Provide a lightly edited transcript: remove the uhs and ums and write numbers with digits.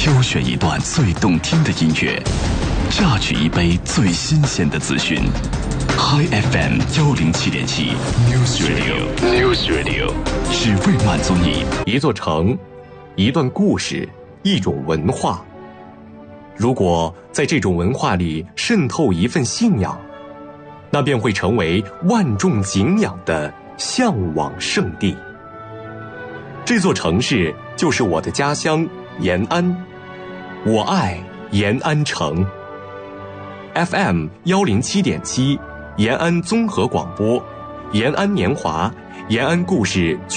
挑选一段最动听的音乐，榨取一杯最新鲜的资讯。Hi FM 107.7 News Radio 只为满足你。 一座城，一段故事，一种文化。如果在这种文化里渗透一份信仰，那便会成为万众敬仰的向往圣地。这座城市就是我的家乡延安，我爱延安城。FM 107.7，延安综合广播，延安年华，延安故事。